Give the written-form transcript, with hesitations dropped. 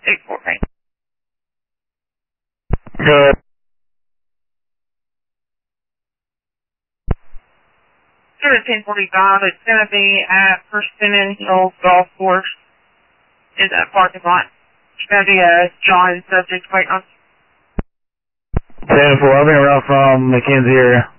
848. Good. Sure, 1045. It's going to be at Persimmon Hills Golf Course in that parking lot. It's going to be a John subject waiting on. 10-4, I'll be around from McKenzie area.